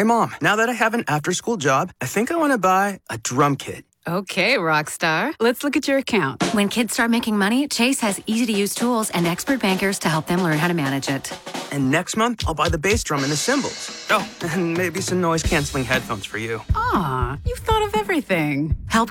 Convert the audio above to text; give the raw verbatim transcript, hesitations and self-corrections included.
Hey, Mom, now that I have an after-school job, I think I want to buy a drum kit. Okay, rock star. Let's look at your account. When kids start making money, Chase has easy-to-use tools and expert bankers to help them learn how to manage it. And next month, I'll buy the bass drum and the cymbals. Oh, and maybe some noise-canceling headphones for you. Aw, you've thought of everything. Help